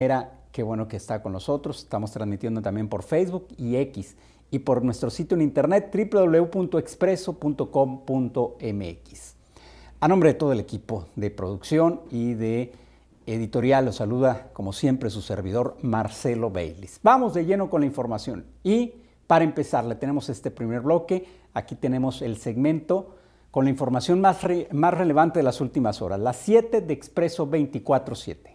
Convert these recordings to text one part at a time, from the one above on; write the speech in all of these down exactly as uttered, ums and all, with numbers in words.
Era, qué bueno que está con nosotros. Estamos transmitiendo también por Facebook y X y por nuestro sitio en internet doble u doble u doble u punto expreso punto com punto m x. A nombre de todo el equipo de producción y de editorial, los saluda como siempre su servidor Marcelo Baylis. Vamos de lleno con la información y para empezar le tenemos este primer bloque. Aquí tenemos el segmento con la información más, re, más relevante de las últimas horas, las siete de Expreso veinticuatro siete.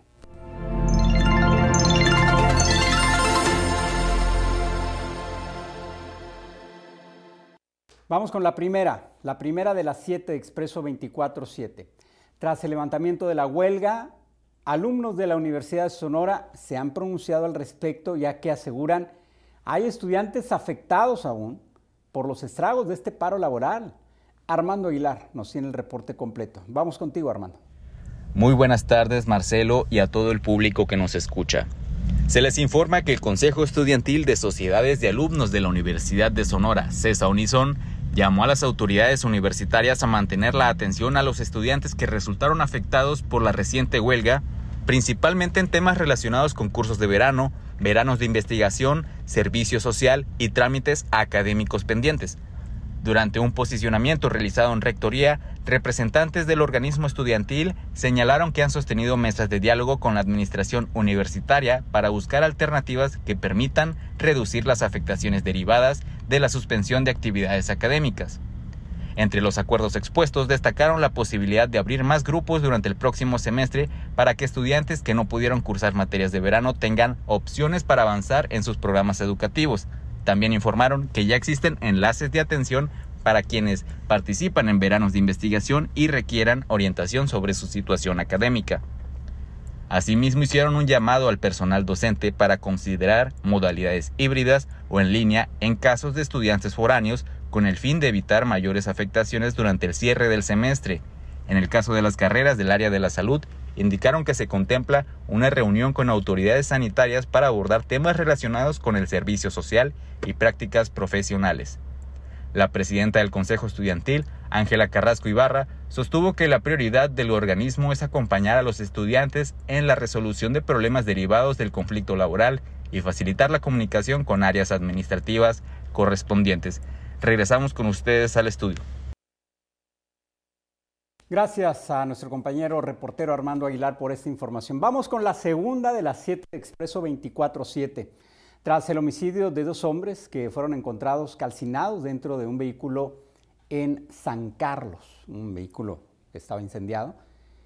Vamos con la primera, la primera de las siete de Expreso veinticuatro siete. Tras el levantamiento de la huelga, alumnos de la Universidad de Sonora se han pronunciado al respecto, ya que aseguran hay estudiantes afectados aún por los estragos de este paro laboral. Armando Aguilar nos tiene el reporte completo. Vamos contigo, Armando. Muy buenas tardes, Marcelo, y a todo el público que nos escucha. Se les informa que el Consejo Estudiantil de Sociedades de Alumnos de la Universidad de Sonora, CESA Unison, llamó a las autoridades universitarias a mantener la atención a los estudiantes que resultaron afectados por la reciente huelga, principalmente en temas relacionados con cursos de verano, veranos de investigación, servicio social y trámites académicos pendientes. Durante un posicionamiento realizado en Rectoría, representantes del organismo estudiantil señalaron que han sostenido mesas de diálogo con la administración universitaria para buscar alternativas que permitan reducir las afectaciones derivadas de la suspensión de actividades académicas. Entre los acuerdos expuestos destacaron la posibilidad de abrir más grupos durante el próximo semestre para que estudiantes que no pudieron cursar materias de verano tengan opciones para avanzar en sus programas educativos. También informaron que ya existen enlaces de atención para quienes participan en veranos de investigación y requieran orientación sobre su situación académica. Asimismo, hicieron un llamado al personal docente para considerar modalidades híbridas o en línea en casos de estudiantes foráneos con el fin de evitar mayores afectaciones durante el cierre del semestre. En el caso de las carreras del área de la salud, indicaron que se contempla una reunión con autoridades sanitarias para abordar temas relacionados con el servicio social y prácticas profesionales. La presidenta del Consejo Estudiantil, Ángela Carrasco Ibarra, sostuvo que la prioridad del organismo es acompañar a los estudiantes en la resolución de problemas derivados del conflicto laboral y facilitar la comunicación con áreas administrativas correspondientes. Regresamos con ustedes al estudio. Gracias a nuestro compañero reportero Armando Aguilar por esta información. Vamos con la segunda de las siete de Expreso veinticuatro siete. Tras el homicidio de dos hombres que fueron encontrados calcinados dentro de un vehículo en San Carlos, un vehículo que estaba incendiado,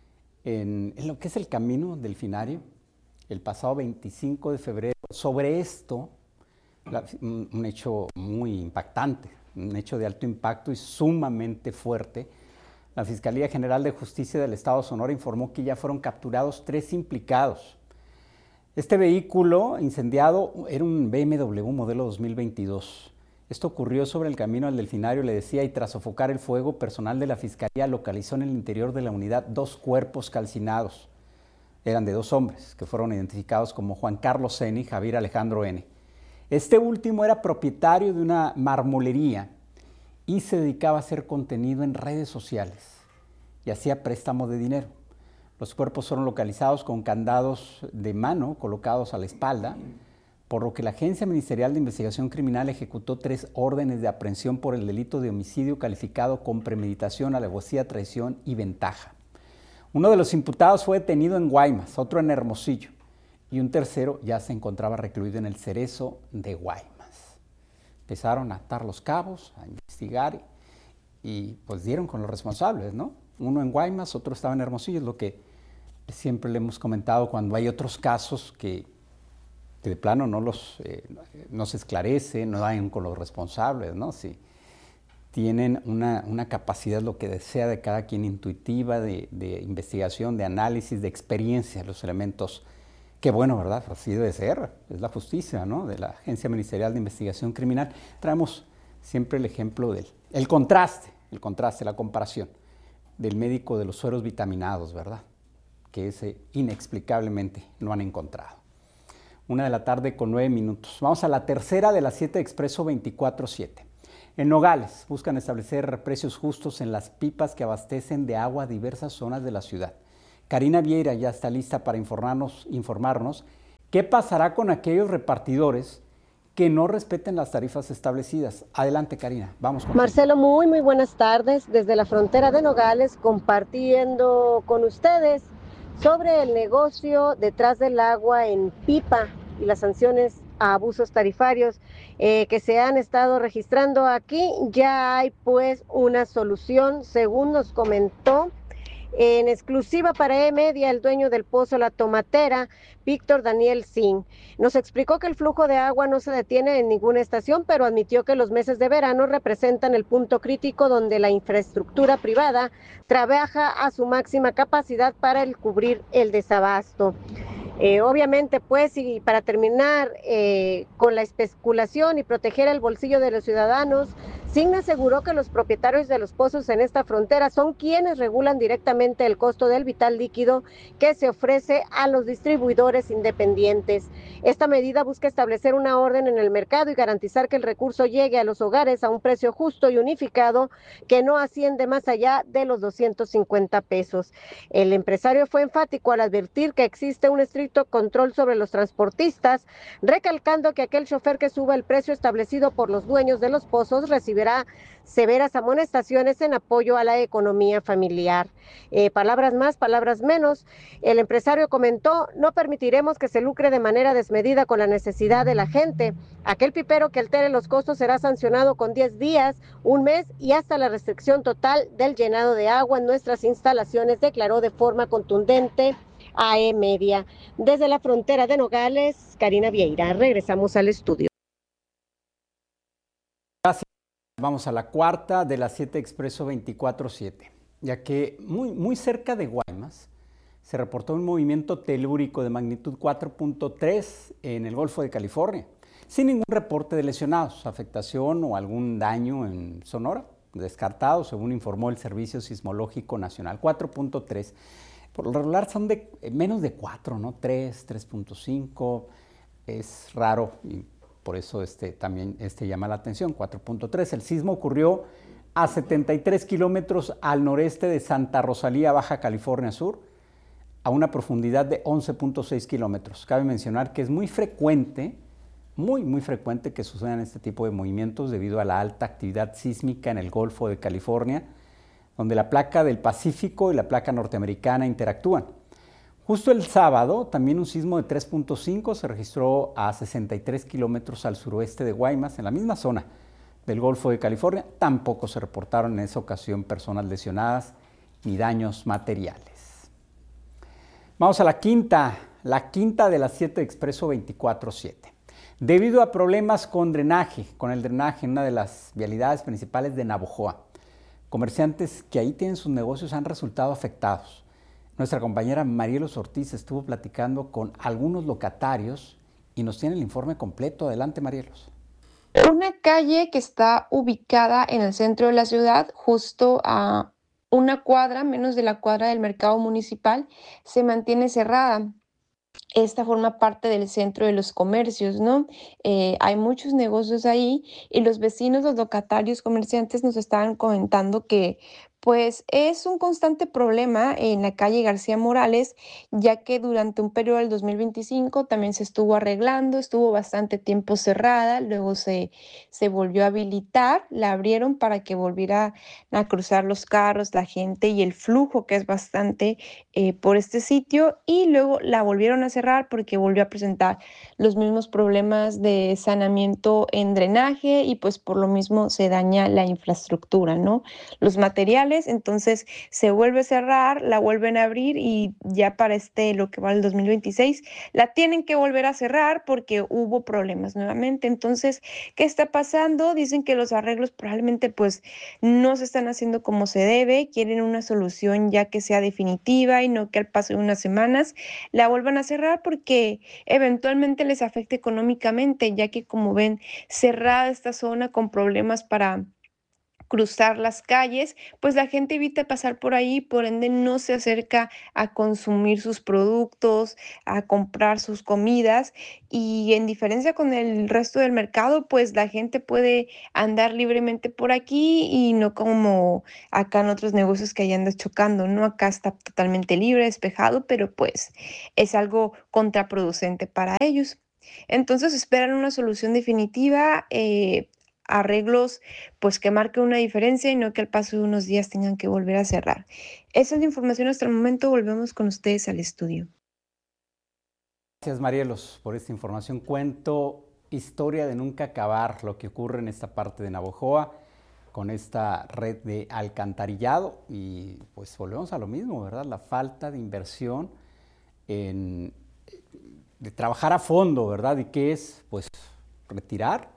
en, en lo que es el Camino Delfinario, el pasado veinticinco de febrero. Sobre esto, la, un, un hecho muy impactante, un hecho de alto impacto y sumamente fuerte. La Fiscalía General de Justicia del Estado de Sonora informó que ya fueron capturados tres implicados. Este vehículo incendiado era un B M W modelo dos mil veintidós. Esto ocurrió sobre el Camino al Delfinario, le decía, y tras sofocar el fuego, personal de la Fiscalía localizó en el interior de la unidad dos cuerpos calcinados. Eran de dos hombres que fueron identificados como Juan Carlos N. y Javier Alejandro N. Este último era propietario de una marmolería y se dedicaba a hacer contenido en redes sociales y hacía préstamo de dinero. Los cuerpos fueron localizados con candados de mano colocados a la espalda, por lo que la Agencia Ministerial de Investigación Criminal ejecutó tres órdenes de aprehensión por el delito de homicidio calificado con premeditación, alevosía, traición y ventaja. Uno de los imputados fue detenido en Guaymas, otro en Hermosillo, y un tercero ya se encontraba recluido en el Cerezo de Guaymas. Empezaron a atar los cabos, a investigar y pues dieron con los responsables, ¿no? Uno en Guaymas, otro estaba en Hermosillo, es lo que siempre le hemos comentado cuando hay otros casos que, que de plano no los eh, no se esclarece, no dan con los responsables, ¿no? Si tienen una, una capacidad, lo que desea de cada quien, intuitiva, de, de investigación, de análisis, de experiencia, los elementos. Qué bueno, ¿verdad? Así debe ser, es la justicia, ¿no? De la Agencia Ministerial de Investigación Criminal. Traemos siempre el ejemplo del el contraste, el contraste, la comparación del médico de los sueros vitaminados, ¿verdad? Que ese inexplicablemente no han encontrado. Una de la tarde con nueve minutos. Vamos a la tercera de las siete de Expreso veinticuatro siete. En Nogales buscan establecer precios justos en las pipas que abastecen de agua a diversas zonas de la ciudad. Karina Vieira ya está lista para informarnos, informarnos ¿Qué pasará con aquellos repartidores que no respeten las tarifas establecidas? Adelante, Karina, vamos con Marcelo, muy, muy buenas tardes. Desde la frontera de Nogales, compartiendo con ustedes sobre el negocio detrás del agua en Pipa y las sanciones a abusos tarifarios eh, que se han estado registrando aquí. Ya hay pues una solución, según nos comentó en exclusiva para E-Media, el dueño del pozo La Tomatera, Víctor Daniel Sin, nos explicó que el flujo de agua no se detiene en ninguna estación, pero admitió que los meses de verano representan el punto crítico donde la infraestructura privada trabaja a su máxima capacidad para el cubrir el desabasto. Eh, obviamente, pues, y para terminar eh, con la especulación y proteger el bolsillo de los ciudadanos, Sin aseguró que los propietarios de los pozos en esta frontera son quienes regulan directamente el costo del vital líquido que se ofrece a los distribuidores independientes. Esta medida busca establecer una orden en el mercado y garantizar que el recurso llegue a los hogares a un precio justo y unificado que no asciende más allá de los doscientos cincuenta pesos. El empresario fue enfático al advertir que existe un estricto control sobre los transportistas, recalcando que aquel chofer que suba el precio establecido por los dueños de los pozos recibirá severas amonestaciones en apoyo a la economía familiar. Eh, palabras más, palabras menos. El empresario comentó: no permitiremos que se lucre de manera desmedida con la necesidad de la gente. Aquel pipero que altere los costos será sancionado con diez días, un mes y hasta la restricción total del llenado de agua en nuestras instalaciones, declaró de forma contundente a E-Media. Desde la frontera de Nogales, Karina Vieira. Regresamos al estudio. Gracias. Vamos a la cuarta de las siete Expreso veinticuatro siete, ya que muy, muy cerca de Guaymas se reportó un movimiento telúrico de magnitud cuatro punto tres en el Golfo de California, sin ningún reporte de lesionados, afectación o algún daño en Sonora, descartado, según informó el Servicio Sismológico Nacional. cuatro punto tres. Por lo regular son de menos de cuatro, ¿no? tres, tres punto cinco, es raro y por eso este, también este llama la atención, cuatro punto tres. El sismo ocurrió a setenta y tres kilómetros al noreste de Santa Rosalía, Baja California Sur, a una profundidad de once punto seis kilómetros. Cabe mencionar que es muy frecuente, muy, muy frecuente que sucedan este tipo de movimientos debido a la alta actividad sísmica en el Golfo de California, donde la placa del Pacífico y la placa norteamericana interactúan. Justo el sábado, también un sismo de tres punto cinco se registró a sesenta y tres kilómetros al suroeste de Guaymas, en la misma zona del Golfo de California. Tampoco se reportaron en esa ocasión personas lesionadas ni daños materiales. Vamos a la quinta, la quinta de las siete Expreso veinticuatro siete. Debido a problemas con drenaje, con el drenaje en una de las vialidades principales de Navojoa, comerciantes que ahí tienen sus negocios han resultado afectados. Nuestra compañera Marielos Ortiz estuvo platicando con algunos locatarios y nos tiene el informe completo. Adelante, Marielos. Una calle que está ubicada en el centro de la ciudad, justo a una cuadra, menos de la cuadra del mercado municipal, se mantiene cerrada. Esta forma parte del centro de los comercios, ¿no? Eh, hay muchos negocios ahí y los vecinos, los locatarios, comerciantes nos estaban comentando que pues es un constante problema en la calle García Morales, ya que durante un periodo del dos mil veinticinco también se estuvo arreglando, estuvo bastante tiempo cerrada, luego se, se volvió a habilitar, la abrieron para que volviera a cruzar los carros, la gente y el flujo que es bastante eh, por este sitio, y luego la volvieron a cerrar porque volvió a presentar los mismos problemas de saneamiento en drenaje y pues por lo mismo se daña la infraestructura, ¿no? Los materiales. Entonces se vuelve a cerrar, la vuelven a abrir y ya para este, lo que va el dos mil veintiséis, la tienen que volver a cerrar porque hubo problemas nuevamente. Entonces, ¿qué está pasando? Dicen que los arreglos probablemente pues no se están haciendo como se debe, quieren una solución ya que sea definitiva y no que al paso de unas semanas la vuelvan a cerrar porque eventualmente les afecta económicamente, ya que como ven, cerrada esta zona con problemas para cruzar las calles, pues la gente evita pasar por ahí, por ende no se acerca a consumir sus productos, a comprar sus comidas y en diferencia con el resto del mercado, pues la gente puede andar libremente por aquí y no como acá en otros negocios que ahí andas chocando, ¿no? Acá está totalmente libre, despejado, pero pues es algo contraproducente para ellos. Entonces esperan una solución definitiva, eh, arreglos pues que marque una diferencia y no que al paso de unos días tengan que volver a cerrar. Esa es la información hasta el momento. Volvemos con ustedes al estudio. Gracias, Marielos, por esta información. Cuento historia de nunca acabar lo que ocurre en esta parte de Navojoa con esta red de alcantarillado y pues volvemos a lo mismo, ¿verdad? La falta de inversión en de trabajar a fondo, ¿verdad? ¿Y qué es? Pues retirar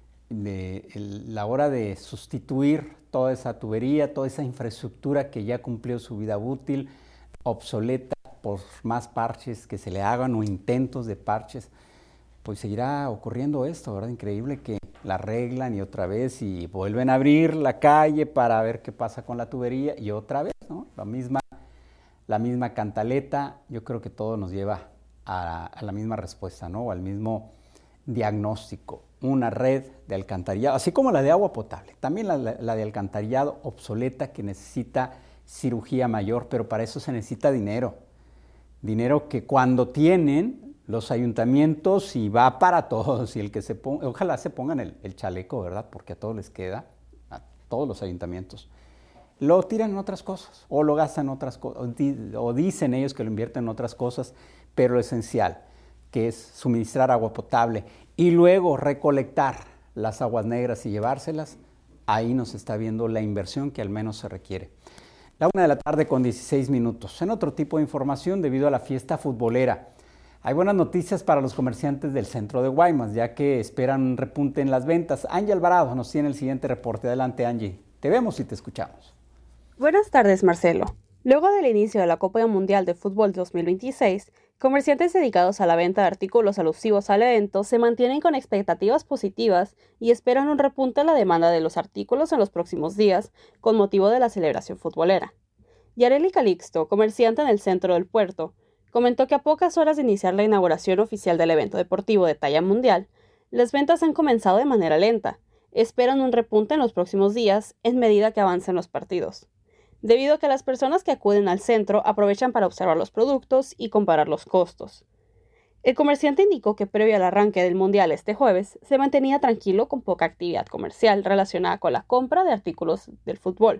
de el, la hora de sustituir toda esa tubería, toda esa infraestructura que ya cumplió su vida útil, obsoleta por más parches que se le hagan o intentos de parches, pues seguirá ocurriendo esto, ¿verdad? Increíble que la arreglan y otra vez y vuelven a abrir la calle para ver qué pasa con la tubería y otra vez, ¿no? La misma, la misma cantaleta. Yo creo que todo nos lleva a, a la misma respuesta, ¿no? O al mismo diagnóstico. Una red de alcantarillado, así como la de agua potable, también la, la, la de alcantarillado obsoleta que necesita cirugía mayor, pero para eso se necesita dinero. Dinero que cuando tienen los ayuntamientos y va para todos, y el que se ponga, ojalá se pongan el, el chaleco, ¿verdad? Porque a todos les queda, a todos los ayuntamientos. Lo tiran en otras cosas, o lo gastan en otras cosas, o, di, o dicen ellos que lo invierten en otras cosas, pero lo esencial, que es suministrar agua potable y luego recolectar las aguas negras y llevárselas, ahí nos está viendo la inversión que al menos se requiere. La una de la tarde con dieciséis minutos. En otro tipo de información, debido a la fiesta futbolera, hay buenas noticias para los comerciantes del centro de Guaymas, ya que esperan un repunte en las ventas. Angie Alvarado nos tiene el siguiente reporte. Adelante, Angie. Te vemos y te escuchamos. Buenas tardes, Marcelo. Luego del inicio de la Copa Mundial de Fútbol dos mil veintiséis, comerciantes dedicados a la venta de artículos alusivos al evento se mantienen con expectativas positivas y esperan un repunte en la demanda de los artículos en los próximos días con motivo de la celebración futbolera. Yareli Calixto, comerciante en el centro del puerto, comentó que a pocas horas de iniciar la inauguración oficial del evento deportivo de talla mundial, las ventas han comenzado de manera lenta. Esperan un repunte en los próximos días en medida que avancen los partidos, debido a que las personas que acuden al centro aprovechan para observar los productos y comparar los costos. El comerciante indicó que previo al arranque del Mundial este jueves, se mantenía tranquilo con poca actividad comercial relacionada con la compra de artículos del fútbol.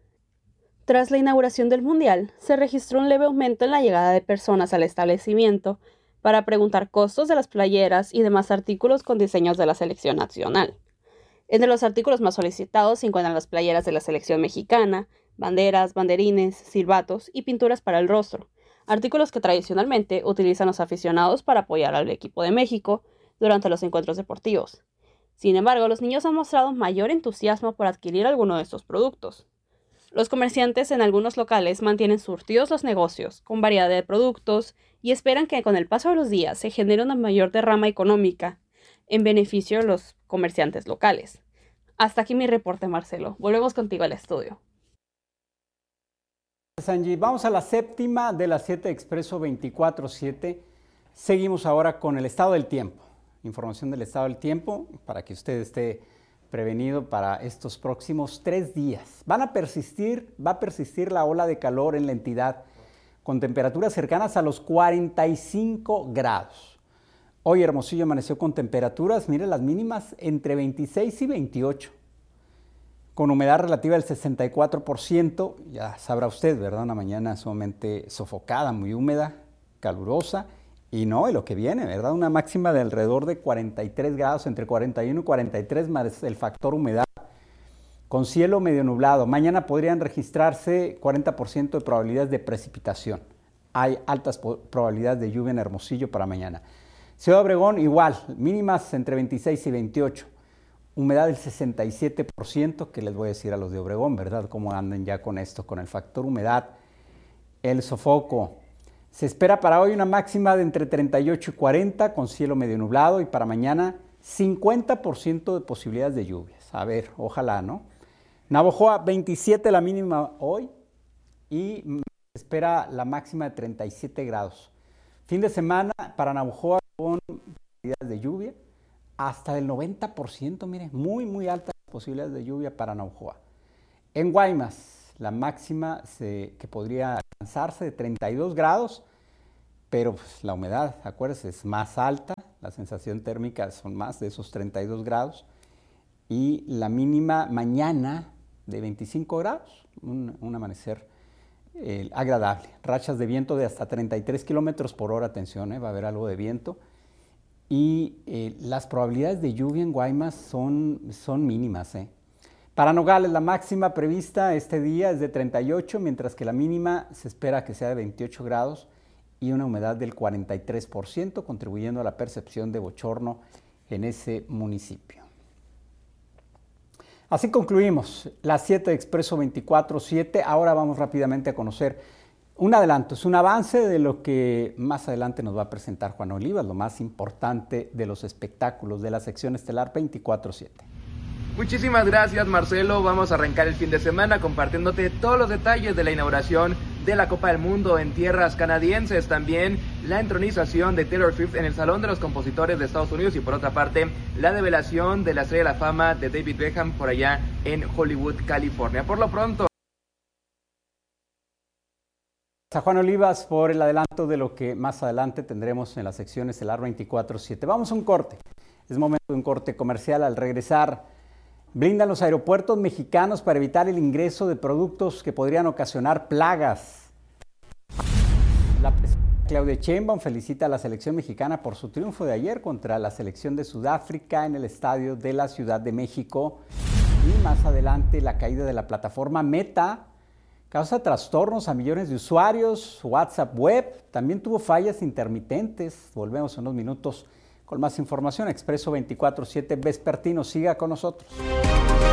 Tras la inauguración del Mundial, se registró un leve aumento en la llegada de personas al establecimiento para preguntar costos de las playeras y demás artículos con diseños de la selección nacional. Entre los artículos más solicitados se encuentran las playeras de la selección mexicana, banderas, banderines, silbatos y pinturas para el rostro, artículos que tradicionalmente utilizan los aficionados para apoyar al equipo de México durante los encuentros deportivos. Sin embargo, los niños han mostrado mayor entusiasmo por adquirir alguno de estos productos. Los comerciantes en algunos locales mantienen surtidos los negocios con variedad de productos y esperan que con el paso de los días se genere una mayor derrama económica en beneficio de los comerciantes locales. Hasta aquí mi reporte, Marcelo. Volvemos contigo al estudio. Angie, vamos a la séptima de las siete Expreso veinticuatro siete. Seguimos ahora con el estado del tiempo. Información del estado del tiempo para que usted esté prevenido para estos próximos tres días. Van a persistir, va a persistir la ola de calor en la entidad con temperaturas cercanas a los cuarenta y cinco grados. Hoy Hermosillo amaneció con temperaturas, mire, las mínimas entre veintiséis y veintiocho. Con humedad relativa del sesenta y cuatro por ciento, ya sabrá usted, ¿verdad? Una mañana sumamente sofocada, muy húmeda, calurosa, y no, y lo que viene, ¿verdad? Una máxima de alrededor de cuarenta y tres grados, entre cuarenta y uno y cuarenta y tres más el factor humedad, con cielo medio nublado. Mañana podrían registrarse cuarenta por ciento de probabilidades de precipitación. Hay altas probabilidades de lluvia en Hermosillo para mañana. Ciudad Obregón igual, mínimas entre veintiséis y veintiocho. Humedad del sesenta y siete por ciento, que les voy a decir a los de Obregón, ¿verdad? Cómo andan ya con esto, con el factor humedad, el sofoco. Se espera para hoy una máxima de entre treinta y ocho y cuarenta, con cielo medio nublado, y para mañana cincuenta por ciento de posibilidades de lluvias. A ver, ojalá, ¿no? Navojoa, veintisiete la mínima hoy y se espera la máxima de treinta y siete grados. Fin de semana para Navojoa con posibilidades de lluvia hasta del noventa por ciento, mire, muy, muy altas posibilidades de lluvia para Navojoa. En Guaymas, la máxima se, que podría alcanzarse de treinta y dos grados, pero pues, la humedad, acuérdense, es más alta, la sensación térmica son más de esos treinta y dos grados, y la mínima mañana de veinticinco grados, un, un amanecer eh, agradable. Rachas de viento de hasta treinta y tres kilómetros por hora, atención, eh, va a haber algo de viento. Y eh, las probabilidades de lluvia en Guaymas son, son mínimas. Eh. Para Nogales, la máxima prevista este día es de treinta y ocho, mientras que la mínima se espera que sea de veintiocho grados y una humedad del cuarenta y tres por ciento, contribuyendo a la percepción de bochorno en ese municipio. Así concluimos las siete de Expreso veinticuatro siete. Ahora vamos rápidamente a conocer un adelanto, es un avance de lo que más adelante nos va a presentar Juan Olivas, lo más importante de los espectáculos de la sección estelar veinticuatro siete. Muchísimas gracias, Marcelo. Vamos a arrancar el fin de semana compartiéndote todos los detalles de la inauguración de la Copa del Mundo en tierras canadienses, también la entronización de Taylor Swift en el Salón de los Compositores de Estados Unidos y por otra parte la develación de la Estrella de la Fama de David Beckham por allá en Hollywood, California. Por lo pronto, a Juan Olivas por el adelanto de lo que más adelante tendremos en la sección estelar veinticuatro siete. Vamos a un corte, es momento de un corte comercial. Al regresar, blindan los aeropuertos mexicanos para evitar el ingreso de productos que podrían ocasionar plagas. La presidenta Claudia Sheinbaum felicita a la selección mexicana por su triunfo de ayer contra la selección de Sudáfrica en el estadio de la Ciudad de México. Y más adelante, la caída de la plataforma Meta causa trastornos a millones de usuarios. WhatsApp Web también tuvo fallas intermitentes. Volvemos en unos minutos con más información. Expreso veinticuatro siete vespertino, siga con nosotros.